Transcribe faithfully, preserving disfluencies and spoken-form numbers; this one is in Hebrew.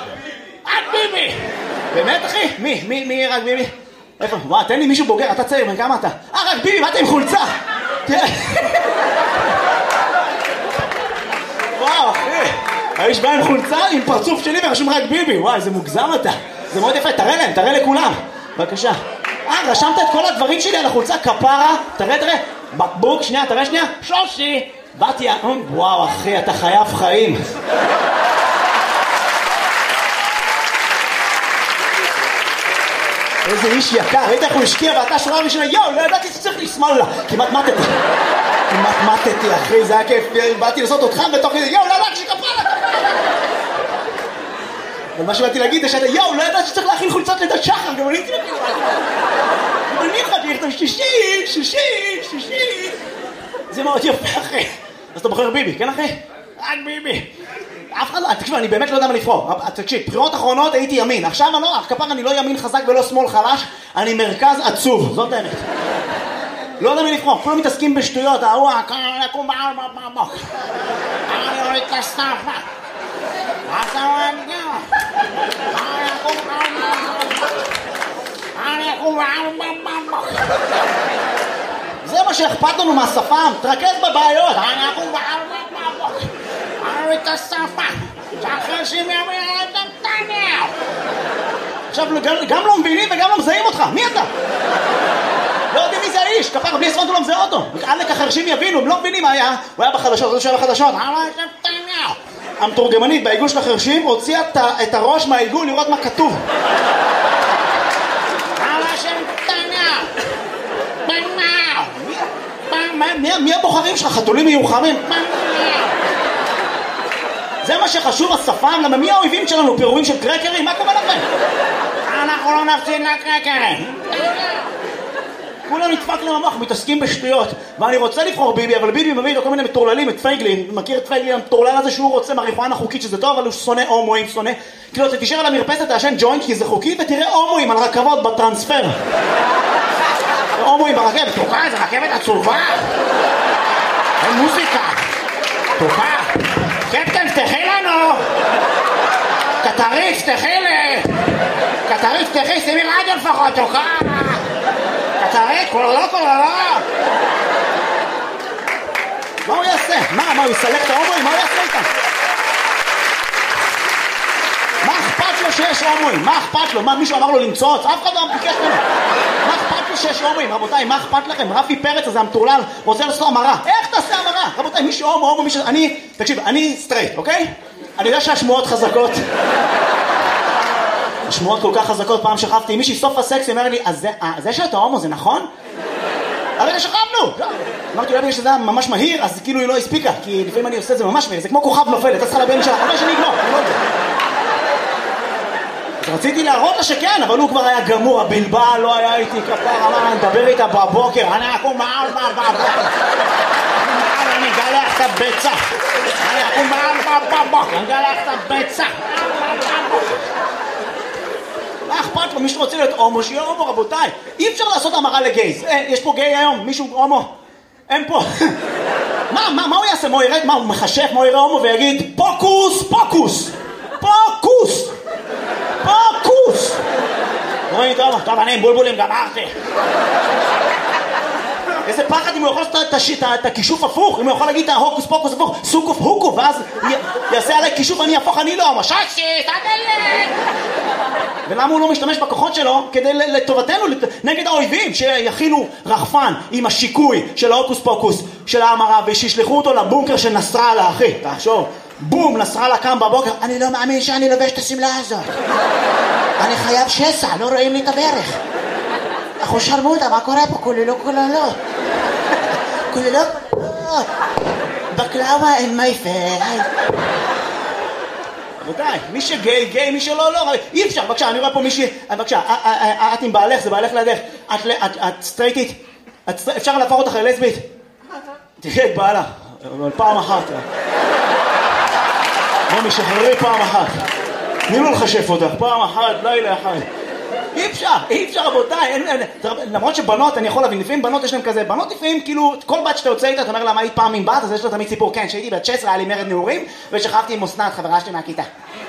רק ביבי! באמת אחי? מי? מי? מי רק ביבי? איפה? וואו, תן לי מישהו בוגר, אתה צעיר, בן כמה אתה? אה, רק ביבי, באתי עם חולצה! תראה! וואו, אחי! האיש בא עם חולצה, עם פרצוף שלי ורשום רק ביבי, וואי, איזה מוגזם אתה! זה מאוד יפה, תראה להם, תראה לכולם! בבקשה. אה, רשמת את כל הדברים שלי על החולצה, כפרה, תראה, תראה! בקבוק, שנייה, תראה שנייה! שושי! באתי, וואו, אחי, אתה חייב חיים! איזה איש יקר, ראית איך הוא השקיע ואתה שורה ראשונה, יואו, לא ידעתי שצריך לשמאל לה, כמעט מתתי, כמעט מתתי אחי, זה היה כיף, באתי לעשות אותך בתוך כזה, יואו, לא ידעתי שכפרה, כפרה. אבל מה שבאתי להגיד זה שאתה, יואו, לא ידעתי שצריך להכין חולצות לידת שחר, גם אני הייתי להגיד, גם אני יכולתי לכתוב שישי, שישי, שישי, זה מאוד יפה אחי, אז אתה בוחר ביבי, כן אחי? רק ביבי. אף אחד לא, תקשיב, אני באמת לא יודע מה לבחור. תקשיב, בחירות אחרונות הייתי ימין. עכשיו אני לא, כפר אני לא ימין חזק ולא שמאל חלש, אני מרכז עצוב, זאת האמת. לא יודע מי לבחור, כולם מתעסקים בשטויות, ההוא, אני אקום בעל בבוק. אני אוריד את הסטאפה. אז אני אגיע. אני אקום בעל בבוק. אני אקום בעל בבוק. זה מה שאכפת לנו מהשפם, תרכז בבעיות. אני אקום בעל בבוק. אני את השפה, שהחרשים יאמר את נתניהו. עכשיו, גם לא מבינים וגם לא מזהים אותך, מי אתה? לא יודעים מי זה האיש, כפר, בלי עשרות הוא לא מזהה אותו. עלק החרשים יבינו, הם לא מבינים מה היה. הוא היה בחדשות, זה שהיה בחדשות. אני את נתניהו. המתורגמנית בעיגול של החרשים הוציאה את הראש מהעיגול לראות מה כתוב. אני את נתניהו. מי הבוחרים שלך? חתולים מיוחמים? זה מה שחשוב השפם, למה מי האויבים שלנו? פירורים של קרקרים? מה קורה לכם? אנחנו לא נפסיד לקרקרים. כולם נדפק להם המוח, מתעסקים בשטויות. ואני רוצה לבחור ביבי, אבל ביבי מביא לו כל מיני מטורללים, את פייגלין. מכיר את פייגלין המטורלל הזה שהוא רוצה מריחואנה חוקית, שזה טוב, אבל הוא שונא הומואים, שונא. כאילו, אתה תישאר על המרפסת, תעשן ג'וינט, כי זה חוקי, ותראה הומואים על רכבות בטרנספר. הומואים ברכבת, תוקע, זה רכבת עצובה. אין מוזיקה. תוקע. קפטן, פתחי לנו! קטרית, פתחי לי! קטרית, פתחי, שימי רדיו לפחות, תוקע! קטרית, כולו לא, כולו לא! מה הוא יעשה? מה, מה, הוא יסלק את ההומואים? מה הוא יעשה איתם? מה אכפת לו שיש הומואים? מה אכפת לו? מה, מישהו אמר לו למצוץ? אף אחד לא ביקש ממנו. מה אכפת לו שיש הומואים? רבותיי, מה אכפת לכם? רפי פרץ הזה המטורלל רוצה לעשות המרה. איך תעשה המרה? רבותיי, מישהו הומו, הומו, מישהו... אני, תקשיב, אני סטרייט, אוקיי? אני יודע שהשמועות חזקות. השמועות כל כך חזקות, פעם שכבתי עם מישהי, סוף הסקס, היא אומר לי, אז זה שאתה הומו זה נכון? הרגע שכבנו! אמרתי, אולי בגלל שזה היה ממש מהיר, אז כאילו היא לא הספיקה, כי לפעמים אני עושה את זה ממש מהיר, זה כמו כוכב נופל, אתה צריכה לבן שלה, אבל שאני אגמור, אני לא יודע. אז רציתי להראות לה שכן, אבל הוא כבר היה גמור, הבלבל לא היה איתי כפר, אמר, אני מדבר איתה בבוקר, אני אקום מעל מעל בבוקר. אני אגלח את הביצה. אני אקום מעל בבוקר, אני אגלח את הביצה. מה אכפת לו? מישהו רוצה להיות הומו, שיהיה הומו, רבותיי. אי אפשר לעשות המרה לגייז. יש פה גיי היום, מישהו הומו. אין פה. מה, מה, מה הוא יעשה? מה הוא ירד? מה, הוא מחשף? מה הוא יראה הומו ויגיד, פוקוס, פוקוס, פוקוס. פוקוס! רואים טוב, טוב, אני עם בולבולים גמרתי. איזה פחד אם הוא יכול לעשות את הכישוף הפוך, אם הוא יכול להגיד את ההוקוס פוקוס הפוך, סוקוף הוקו, ואז יעשה עליי כישוף ואני הפוך, אני לא, מששי, תדלק! ולמה הוא לא משתמש בכוחות שלו כדי לטובתנו, נגד האויבים, שיכינו רחפן עם השיקוי של ההוקוס פוקוס של ההמרה, ושישלחו אותו לבונקר של נסראללה, אחי, תחשוב. בום, נסראללה קם בבוקר, אני לא מאמין שאני לובש את הסמלה הזאת. אני חייב שסע, לא רואים לי את הברך. אחו שרמוטה, מה קורה פה? כוללו כוללו. כוללו כוללו. בקלאווה אין מייפל. רבותיי, מי שגיי, גיי, מי שלא, לא. אי אפשר, בבקשה, אני רואה פה מישהי, בבקשה, את עם בעלך, זה בעלך לידך. את סטרייטית, אפשר להפוך אותך ללסבית? תראה את בעלה, אבל פעם אחת. מומי, שחררי פעם אחת. תני לו לחשף אותך, פעם אחת, לילה אחד. אי אפשר, אי אפשר רבותיי. למרות שבנות, אני יכול להבין, לפעמים בנות יש להם כזה, בנות לפעמים כאילו, כל בת שאתה יוצא איתה, אתה אומר לה מה היית פעם עם בת, אז יש לה תמיד סיפור, כן, שהייתי בת שש עשרה, היה לי מרד נעורים, ושכבתי עם אסנת, חברה שלי מהכיתה.